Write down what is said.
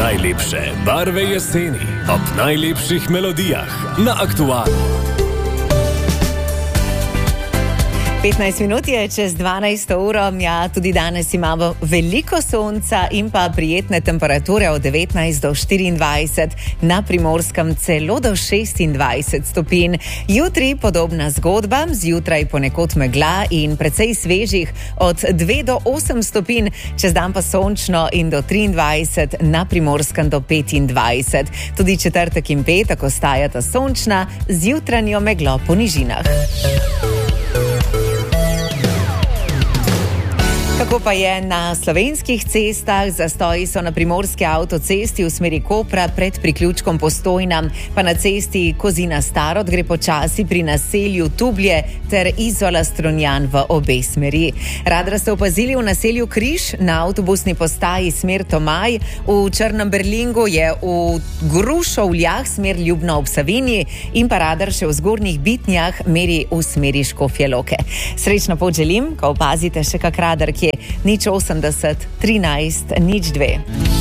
Najlepše barve jeseni ob najlepših melodijah na Aktualu. 15 minut je čez 12 uro, ja, tudi danes imamo veliko sonca in pa prijetne temperature od 19 do 24, na Primorskem celo do 26 stopinj. Jutri podobna zgodba, zjutraj ponekod megla in precej svežih od 2 do 8 stopinj, čez dan pa sončno in do 23, na Primorskem do 25. Tudi četrtek in petek ostajata sončna z jutranjo meglo po nižinah. Kako pa je na slovenskih cestah? Zastoji so na primorski avtocesti v smeri Kopra pred priključkom Postojna, pa na cesti Kozina-Starod gre počasi pri naselju Tublje ter Izola-Strunjan v obe smeri. Radar ste opazili v naselju Križ na avtobusni postaji smer Tomaj, v Črnem Berlingu je v Grušovljah smer Ljubno ob Savinji in pa radar še v Zgornjih Bitnjah meri v smeri Škofje Loke. Srečno pot želim, ko opazite še kak radar, ki je 080 13 02.